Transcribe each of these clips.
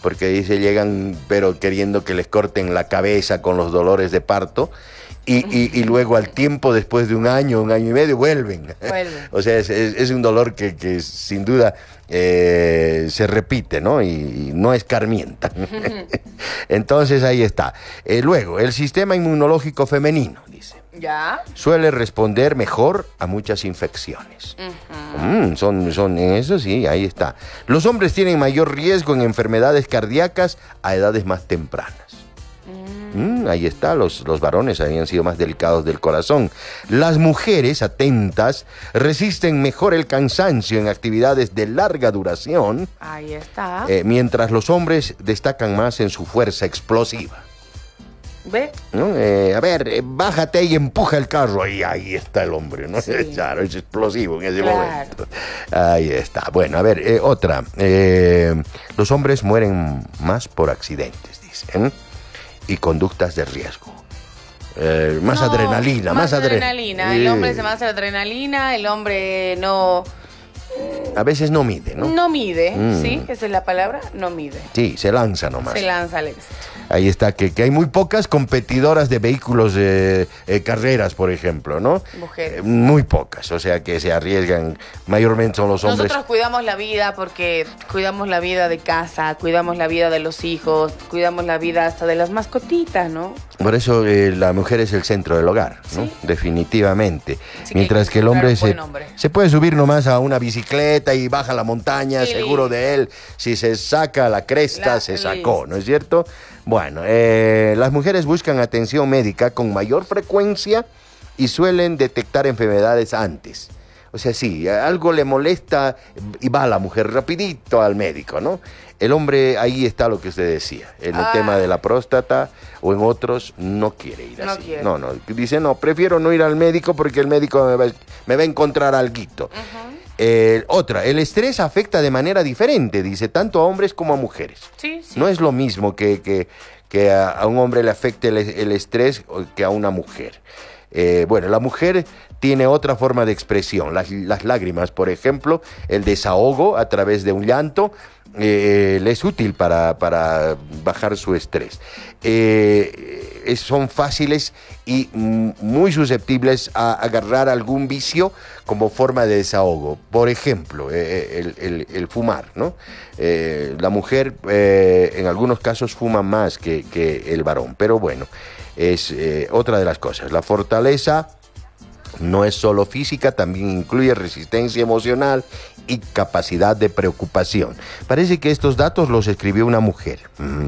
porque dice llegan pero queriendo que les corten la cabeza con los dolores de parto. Y luego al tiempo, después de un año y medio, vuelven. O sea, es un dolor que sin duda se repite, ¿no? Y no escarmienta. Entonces ahí está. Luego, el sistema inmunológico femenino, dice. ¿Ya? Suele responder mejor a muchas infecciones. Son eso, sí, ahí está. Los hombres tienen mayor riesgo en enfermedades cardíacas a edades más tempranas. Ahí está, los varones habían sido más delicados del corazón. Las mujeres, atentas, resisten mejor el cansancio en actividades de larga duración. Ahí está. Mientras los hombres destacan más en su fuerza explosiva. ¿Ve? ¿No? A ver, bájate y empuja el carro. Y ahí está el hombre, ¿no? Sí. Claro, es explosivo en ese Claro. momento. Ahí está. Bueno, a ver, otra. Los hombres mueren más por accidentes, dicen. Y conductas de riesgo. Más adrenalina, más adrenalina. El hombre se más adrenalina, el hombre no... A veces no mide, ¿no? No mide, ¿sí? Esa es la palabra, no mide. Sí, se lanza nomás. Se lanza al éxito. Ahí está, que hay muy pocas competidoras de vehículos, carreras, por ejemplo, ¿no? Mujeres. Muy pocas, o sea que se arriesgan, mayormente son los hombres. Nosotros cuidamos la vida porque cuidamos la vida de casa, cuidamos la vida de los hijos, cuidamos la vida hasta de las mascotitas, ¿no? Por eso la mujer es el centro del hogar, ¿no? Sí. Definitivamente. Así Mientras que el hombre hombre. se puede subir nomás a una bicicleta y baja la montaña, Sí. seguro de él. Si se saca la cresta, se sacó, ¿no es cierto? Bueno, las mujeres buscan atención médica con mayor frecuencia y suelen detectar enfermedades antes. O sea, sí, algo le molesta y va la mujer rapidito al médico, ¿no? El hombre, ahí está lo que usted decía, en el tema de la próstata o en otros, no quiere ir No así. quiere. No, dice, no, prefiero no ir al médico porque el médico me va a encontrar alguito. Otra, el estrés afecta de manera diferente, dice, tanto a hombres como a mujeres. Sí, sí. No es lo mismo que a un hombre le afecte el estrés que a una mujer. Bueno, la mujer tiene otra forma de expresión. Las lágrimas, por ejemplo, el desahogo a través de un llanto, le es útil para bajar su estrés. Son fáciles y muy susceptibles a agarrar algún vicio como forma de desahogo. Por ejemplo, el fumar, ¿no? La mujer en algunos casos fuma más que el varón, pero bueno, es otra de las cosas. La fortaleza no es solo física, también incluye resistencia emocional y capacidad de preocupación. Parece que estos datos los escribió una mujer.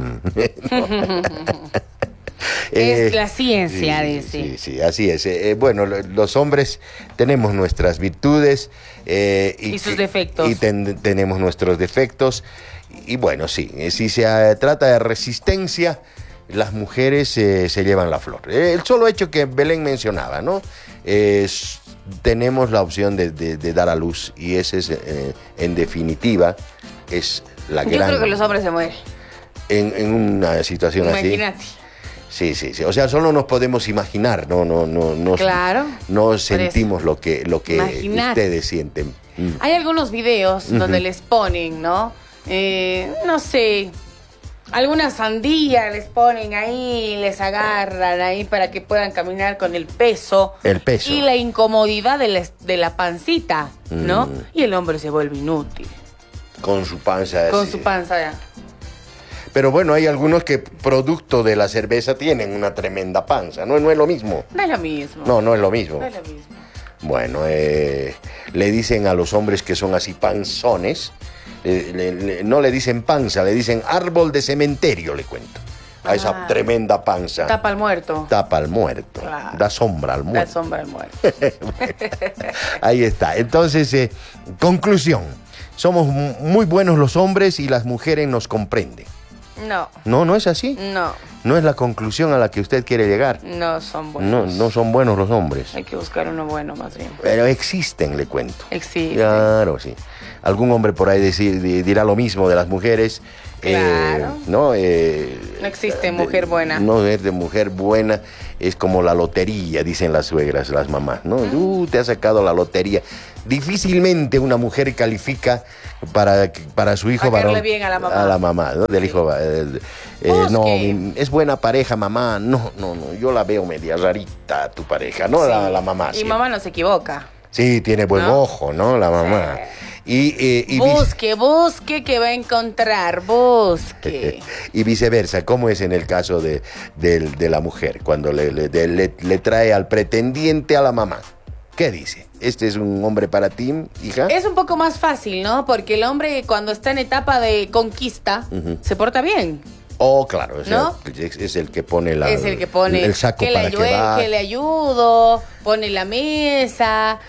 Es la ciencia, sí, dice. Sí, así es. Bueno, los hombres tenemos nuestras virtudes Y sus defectos. Y tenemos nuestros defectos. Y bueno, sí, si se trata de resistencia, las mujeres se llevan la flor. El solo hecho que Belén mencionaba, ¿no? Tenemos la opción de dar a luz y ese es, en definitiva, es la gran... Yo creo que los hombres se mueren. En una situación así. Imagínate. Sí. O sea, solo nos podemos imaginar, no Claro. no sentimos lo que Imagínate. ustedes sienten. Hay algunos videos donde les ponen, ¿no? No sé, alguna sandía les ponen ahí, les agarran ahí para que puedan caminar con el peso. El peso. Y la incomodidad de la pancita, ¿no? Y el hombre se vuelve inútil. Con su panza. Con así. su panza ya. Pero bueno, hay algunos que producto de la cerveza tienen una tremenda panza. No es lo mismo. No es lo mismo. No es lo mismo. No es lo mismo. Bueno, le dicen a los hombres que son así panzones, no le dicen panza, le dicen árbol de cementerio, le cuento. A esa tremenda panza. Tapa al muerto. Tapa al muerto. Claro. Da sombra al muerto. La sombra al muerto. Ahí está. Entonces, conclusión. Somos muy buenos los hombres y las mujeres nos comprenden. No. No es así. No. No es la conclusión a la que usted quiere llegar. No son buenos. No son buenos los hombres. Hay que buscar uno bueno más bien. Pero existen, le cuento. Existe. Claro, sí. Algún hombre por ahí dirá lo mismo de las mujeres Claro. ¿No? No existe mujer buena. No es de mujer buena, es como la lotería, dicen las suegras, las mamás, ¿no? Te ha sacado la lotería. Difícilmente una mujer califica para su hijo Pagarle varón. bien a la mamá. A la mamá, ¿no? Del Sí. hijo. No, es buena pareja, mamá. No, yo la veo media rarita, tu pareja, ¿no? Sí. La mamá. Y Sí. mamá no se equivoca. Sí, tiene buen ¿No? ojo, ¿no? La mamá. Y Busque que va a encontrar, busque. y viceversa, ¿cómo es en el caso de la mujer? Cuando le trae al pretendiente a la mamá. ¿Qué dice? ¿Este es un hombre para ti, hija? Es un poco más fácil, ¿no? Porque el hombre cuando está en etapa de conquista se porta bien. Oh, claro, o sea, ¿No? es el que pone Es el que pone el saco que para le, que va. que le ayudo, pone la mesa,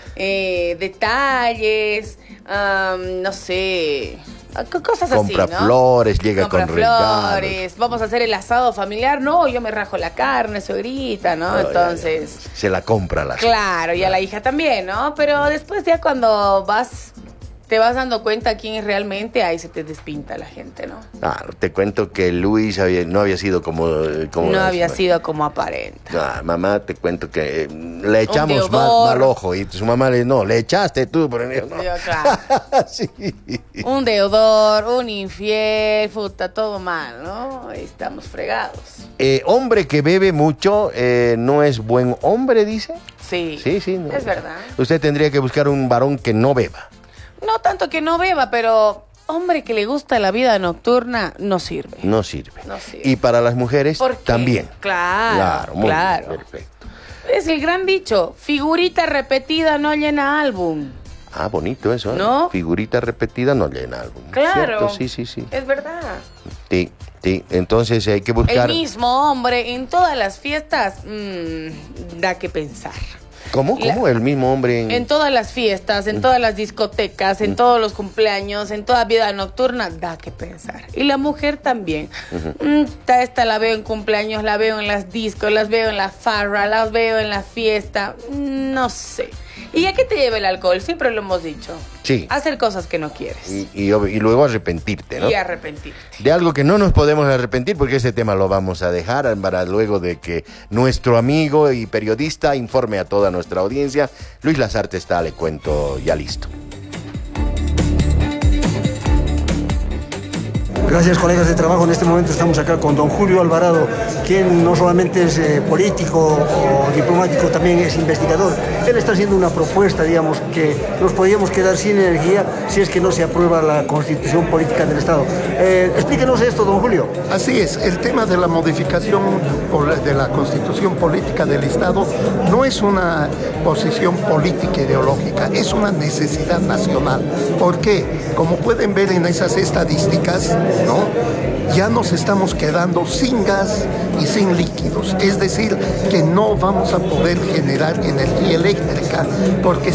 detalles, no sé, cosas Compra así, ¿no? flores, llega Compra con regalos. flores, vamos a hacer el asado familiar, no, yo me rajo la carne, suegrita, ¿no? Oh, Entonces, ya. Se la compra la claro, y a la hija también, ¿no? Pero después ya cuando te vas dando cuenta quién es realmente, ahí se te despinta la gente, ¿no? Claro, te cuento que Luis no había sido como No había sido como aparenta. Mamá, te cuento que le echamos deudor. mal ojo y su mamá le echaste tú, pero no. Yo, claro. Sí. Un deudor, un infiel, puta, todo mal, ¿no? Ahí estamos fregados. Hombre que bebe mucho no es buen hombre, dice. Sí. Sí, no. Es verdad. Usted tendría que buscar un varón que no beba. No tanto que no beba, pero hombre que le gusta la vida nocturna no sirve. No sirve. No sirve. Y para las mujeres ¿Por qué? también. Claro, muy claro. bien, perfecto. Es el gran dicho, figurita repetida no llena álbum. Ah, bonito eso, ¿eh? ¿No? Figurita repetida no llena álbum. Claro. ¿Cierto? Sí. Es verdad. Sí. Entonces hay que El buscar... mismo hombre en todas las fiestas da que pensar. ¿Cómo? El mismo hombre En todas las fiestas, en todas las discotecas, en todos los cumpleaños, en toda vida nocturna, da que pensar. Y la mujer también. Esta la veo en cumpleaños, la veo en las discos, las veo en la farra, las veo en la fiesta. No sé. ¿Y a qué te lleva el alcohol? Siempre lo hemos dicho. Sí. Hacer cosas que no quieres. Y luego arrepentirte, ¿no? Y arrepentirte. De algo que no nos podemos arrepentir, porque ese tema lo vamos a dejar para luego de que nuestro amigo y periodista informe a toda nuestra audiencia. Luis Lazarte está, le cuento, ya listo. Gracias, colegas de trabajo. En este momento estamos acá con don Julio Alvarado, quien no solamente es político o diplomático, también es investigador. Él está haciendo una propuesta, digamos, que nos podríamos quedar sin energía si es que no se aprueba la Constitución Política del Estado. Explíquenos esto, don Julio. Así es, el tema de la modificación de la Constitución Política del Estado no es una posición política ideológica, es una necesidad nacional. ¿Por qué? Como pueden ver en esas estadísticas, ¿no? Ya nos estamos quedando sin gas y sin líquidos, es decir, que no vamos a poder generar energía eléctrica porque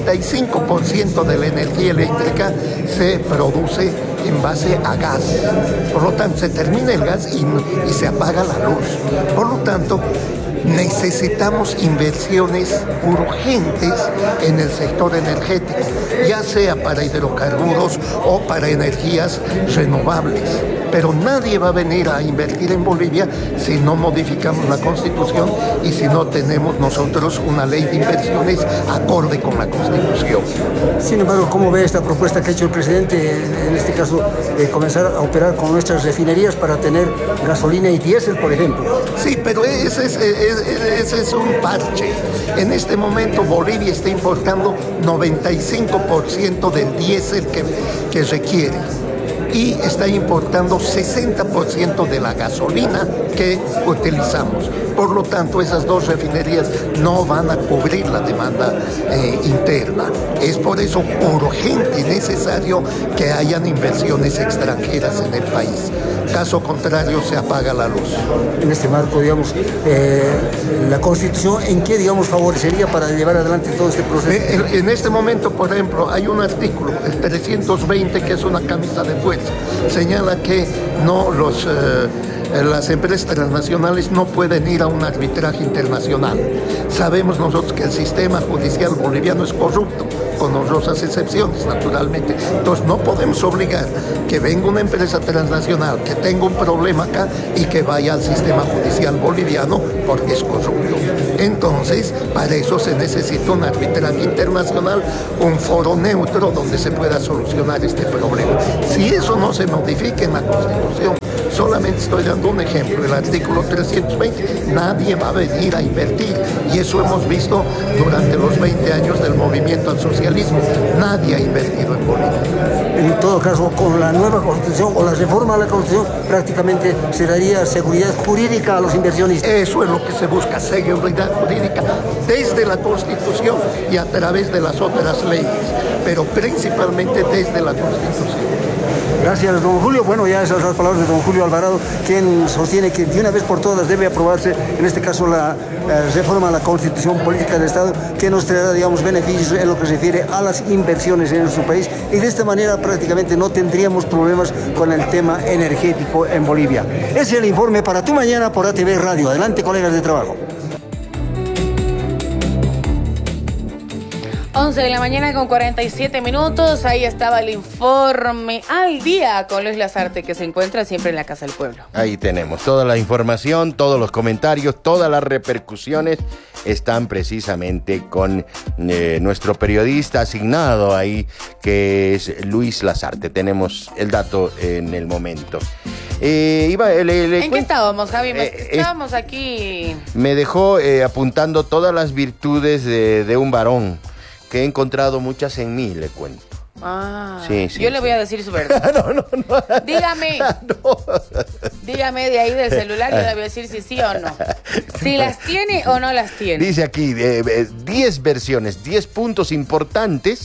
75% de la energía eléctrica se produce en base a gas. Por lo tanto, se termina el gas y se apaga la luz. Por lo tanto, necesitamos inversiones urgentes en el sector energético, ya sea para hidrocarburos o para energías renovables. Pero nadie va a venir a invertir en Bolivia si no modificamos la Constitución y si no tenemos nosotros una ley de inversiones acorde con la Constitución. Sin embargo, ¿cómo ve esta propuesta que ha hecho el presidente, en este caso, de comenzar a operar con nuestras refinerías para tener gasolina y diésel, por ejemplo? Sí, pero ese es un parche. En este momento Bolivia está importando 95% del diésel que requiere y está importando 60% de la gasolina que utilizamos. Por lo tanto, esas dos refinerías no van a cubrir la demanda interna. Es por eso urgente y necesario que hayan inversiones extranjeras en el país. Caso contrario, se apaga la luz. En este marco, digamos, la Constitución, ¿en qué, digamos, favorecería para llevar adelante todo este proceso? En este momento, por ejemplo, hay un artículo, el 320, que es una camisa de fuerza. Señala que las empresas transnacionales no pueden ir a un arbitraje internacional. Sabemos nosotros que el sistema judicial boliviano es corrupto, con honrosas excepciones, naturalmente. Entonces no podemos obligar que venga una empresa transnacional que tenga un problema acá y que vaya al sistema judicial boliviano porque es corrupto. Entonces, para eso se necesita un arbitraje internacional, un foro neutro donde se pueda solucionar este problema. Si eso no se modifica en la Constitución, solamente estoy dando un ejemplo, el artículo 320, nadie va a venir a invertir, y eso hemos visto durante los 20 años del movimiento al socialismo, nadie ha invertido en Bolivia. En todo caso, con la nueva Constitución o la reforma a la Constitución, prácticamente se daría seguridad jurídica a los inversionistas. Eso es lo que se busca, seguridad jurídica desde la Constitución y a través de las otras leyes, pero principalmente desde la Constitución. Gracias, don Julio. Bueno, ya esas son las palabras de don Julio Alvarado, quien sostiene que de una vez por todas debe aprobarse, en este caso, la reforma a la Constitución Política del Estado, que nos traerá, digamos, beneficios en lo que se refiere a las inversiones en nuestro país, y de esta manera prácticamente no tendríamos problemas con el tema energético en Bolivia. Ese es el informe para Tu Mañana por ATV Radio. Adelante, colegas de trabajo. 11 de la mañana con 47 minutos. Ahí estaba el informe al día con Luis Lazarte, que se encuentra siempre en la Casa del Pueblo. Ahí tenemos toda la información, todos los comentarios, todas las repercusiones están precisamente con nuestro periodista asignado ahí, que es Luis Lazarte. Tenemos el dato en el momento. ¿En qué estábamos, Javi? Estábamos aquí. Me dejó apuntando todas las virtudes de un varón, que he encontrado muchas en mí, le cuento. Sí, yo le voy a decir su verdad. No. Dígame. No. Dígame de ahí del celular, yo le voy a decir si sí o no. Si las tiene o no las tiene. Dice aquí, 10 versiones, 10 puntos importantes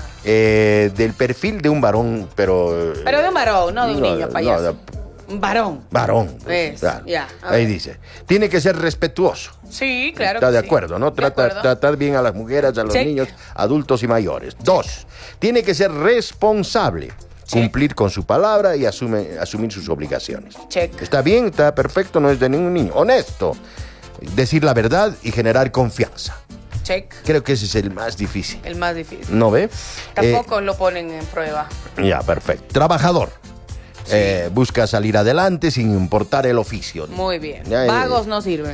del perfil de un varón, pero de un varón, no de un niño, payaso. Un varón. Varón. Claro. Ya, ahí dice, tiene que ser respetuoso. Sí, claro. Está de acuerdo, ¿no? Tratar bien a las mujeres, a los niños, adultos y mayores. 2, tiene que ser responsable. Cumplir con su palabra y asumir sus obligaciones. Está bien, está perfecto, no es de ningún niño. Honesto. Decir la verdad y generar confianza. Creo que ese es el más difícil. El más difícil. ¿No ve? Tampoco lo ponen en prueba. Ya, perfecto. Trabajador. Busca salir adelante sin importar el oficio. Muy bien. Vagos no sirven.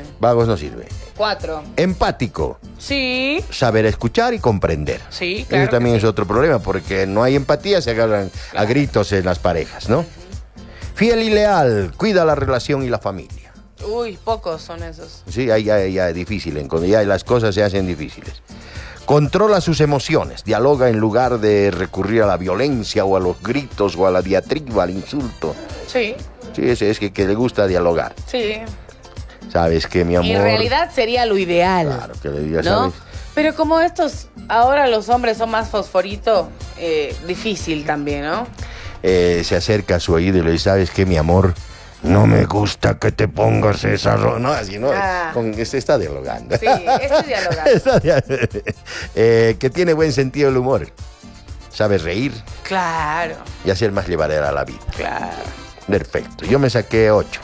4. Empático. Sí. Saber escuchar y comprender. Sí, claro. Eso también es otro problema, porque no hay empatía, se agarran a gritos en las parejas, ¿no? Fiel y leal, cuida la relación y la familia. Uy, pocos son esos. Sí, ahí ya es difícil, ya las cosas se hacen difíciles. Controla sus emociones, dialoga en lugar de recurrir a la violencia o a los gritos o a la diatriba, al insulto. Sí. Sí, es que le gusta dialogar. Sí. Sabes que mi amor... En realidad sería lo ideal. Claro, que le diga, ¿no? ¿sabes? Pero como ahora los hombres son más fosforito, difícil también, ¿no? Se acerca a su oído y le dice, ¿sabes qué, mi amor? No me gusta que te pongas esa ropa. No, así no. Se está dialogando. Sí, estoy dialogando. Que tiene buen sentido del humor. Sabe reír. Claro. Y hacer más llevadera la vida. Claro. Perfecto. Yo me saqué 8.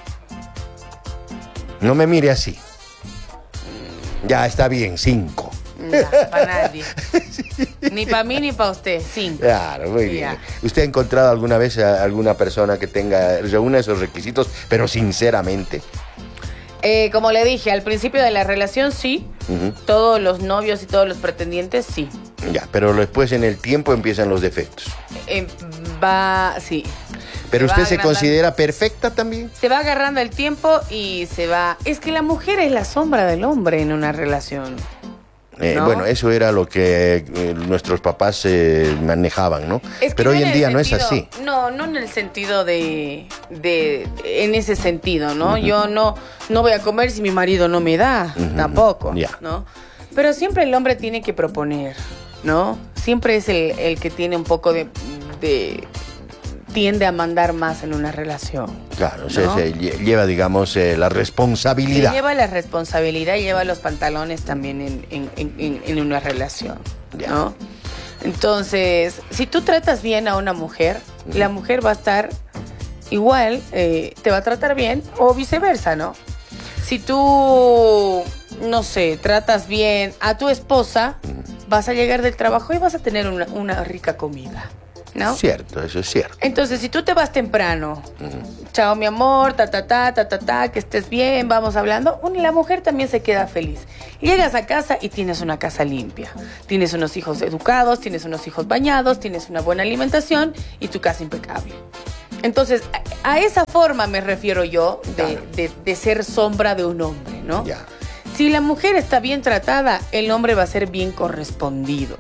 No me mire así. Ya está bien, 5. No, para nadie. Ni para mí ni para usted. 5. Claro, muy bien. ¿Usted ha encontrado alguna vez a alguna persona que reúna esos requisitos, pero sinceramente? Como le dije, al principio de la relación sí. Todos los novios y todos los pretendientes sí. Ya, pero después en el tiempo empiezan los defectos. Sí. ¿Pero usted se considera perfecta también? Se va agarrando el tiempo y se va... Es que la mujer es la sombra del hombre en una relación. ¿No? Bueno, eso era lo que nuestros papás manejaban, ¿no? Pero hoy en día no es así. No en el sentido en ese sentido, ¿no? Yo no voy a comer si mi marido no me da, tampoco, ¿no? Pero siempre el hombre tiene que proponer, ¿no? Siempre es el que tiene un poco de tiende a mandar más en una relación. Claro, ¿no? Se lleva, digamos, la responsabilidad. Lleva la responsabilidad, lleva los pantalones también en una relación, ¿no? Entonces, si tú tratas bien a una mujer, la mujer va a estar igual, te va a tratar bien, o viceversa, ¿no? Si tú, no sé, tratas bien a tu esposa, vas a llegar del trabajo y vas a tener una rica comida, ¿no? Cierto, eso es cierto. Entonces, si tú te vas temprano, chao mi amor, que estés bien, vamos hablando, la mujer también se queda feliz. Llegas a casa y tienes una casa limpia, tienes unos hijos educados, tienes unos hijos bañados, tienes una buena alimentación y tu casa impecable. Entonces, a esa forma me refiero yo de ser sombra de un hombre, ¿no? Ya. Si la mujer está bien tratada, el hombre va a ser bien correspondido.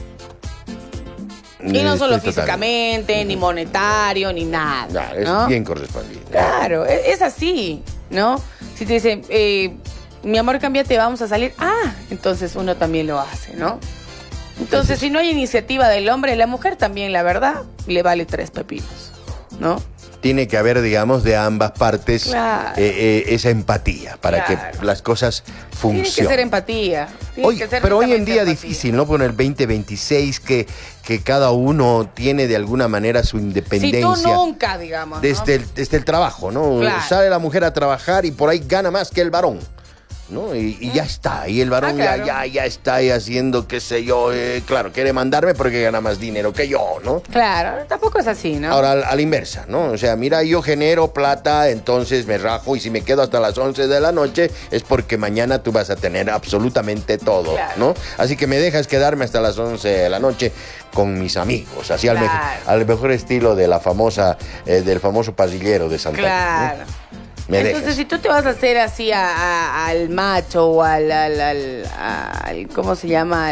Y no solo físicamente, ni monetario, ni nada. Claro, es ¿no? bien correspondido. Claro, es así, ¿no? Si te dicen, mi amor, cámbiate, vamos a salir. Entonces uno también lo hace, ¿no? Entonces, si no hay iniciativa del hombre, la mujer también, la verdad, le vale 3 pepinos, ¿no? Tiene que haber, digamos, de ambas partes Claro. Esa empatía para Claro. que las cosas funcionen. Tiene que ser empatía. Pero hoy en día difícil, ¿no? Con el 2026 que cada uno tiene de alguna manera su independencia. Si tú nunca, digamos, ¿no? Desde el trabajo, ¿no? Claro. Sale la mujer a trabajar y por ahí gana más que el varón, ¿no? Y ya está. Y el varón claro. ya está ahí haciendo, qué sé yo, claro, quiere mandarme porque gana más dinero que yo, ¿no? Claro, tampoco es así, ¿no? Ahora, a la inversa, ¿no? O sea, mira, yo genero plata, entonces me rajo y si me quedo hasta las 11 de la noche es porque mañana tú vas a tener absolutamente todo, Claro. ¿no? Así que me dejas quedarme hasta las 11 de la noche con mis amigos, así Claro. al mejor estilo de la famosa, del famoso pasillero de Santa Fe, Claro. ¿no? Me Entonces, dejas. si tú te vas a hacer así al macho o al ¿cómo se llama?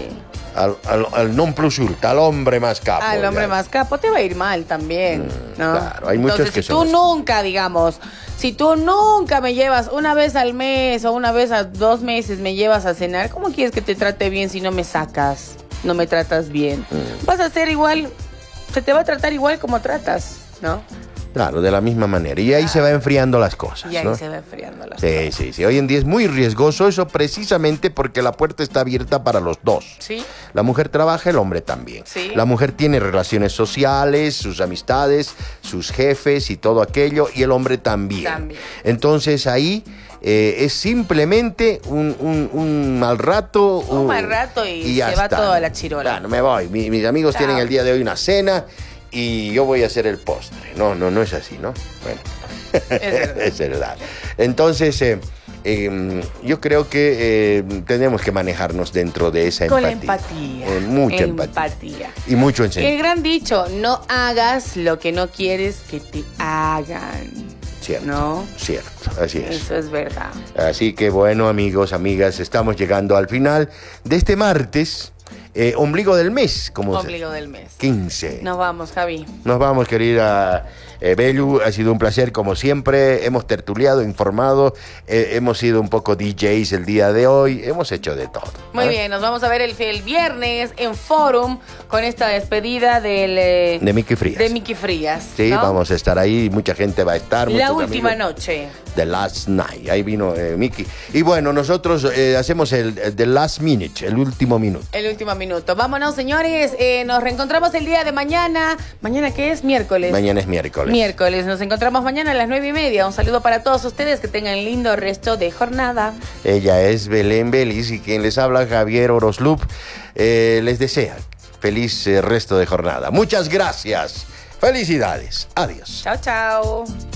Al non plus ultra, al hombre más capo. Al hombre ya. más capo, te va a ir mal también, ¿no? claro, hay muchos Entonces, que si son tú así. nunca, digamos, si tú nunca me llevas una vez al mes o una vez a 2 meses me llevas a cenar, ¿cómo quieres que te trate bien si no me sacas, no me tratas bien? Vas a ser igual, se te va a tratar igual como tratas, ¿no? Claro, de la misma manera. Y ahí se va enfriando las cosas, Y ahí ¿no? se va enfriando las Sí, cosas. sí, sí. Hoy en día es muy riesgoso eso precisamente porque la puerta está abierta para los dos. ¿Sí? La mujer trabaja, el hombre también. Sí. La mujer tiene relaciones sociales, sus amistades, sus jefes y todo aquello, y el hombre también. También. Entonces ahí es simplemente un mal rato. Un mal rato y ya se va está. todo a la chirola. Claro, me voy. Mis amigos Chao. tienen el día de hoy una cena y yo voy a hacer el postre. No es así, ¿no? Bueno. verdad. Es verdad. Entonces, yo creo que tenemos que manejarnos dentro de esa Con empatía. la empatía. Mucha empatía. Y mucho El enseñar. gran dicho, no hagas lo que no quieres que te hagan. Cierto. ¿No? Cierto, así es. Eso es verdad. Así que bueno, amigos, amigas, estamos llegando al final de este martes, ombligo del mes, como Ombligo del mes. 15. Nos vamos, Javi. Nos vamos, querida Belu, ha sido un placer como siempre, hemos tertuliado, informado, hemos sido un poco DJs el día de hoy, hemos hecho de todo. Muy bien, nos vamos a ver el viernes en Forum con esta despedida del... De Miki Frías. De Miki Frías. Sí, ¿no? vamos a estar ahí, mucha gente va a estar. La muchos última amigos. noche. The Last Night, ahí vino Miki. Y bueno, nosotros hacemos el The Last Minute, el último minuto. El último minuto. Vámonos, señores. Nos reencontramos el día de mañana. ¿Mañana qué es? Miércoles. Mañana es miércoles. Miércoles. Nos encontramos mañana a las 9:30. Un saludo para todos ustedes. Que tengan lindo resto de jornada. Ella es Belén Belis y quien les habla, Javier Oroslup, les desea feliz resto de jornada. Muchas gracias. Felicidades. Adiós. Chao, chao.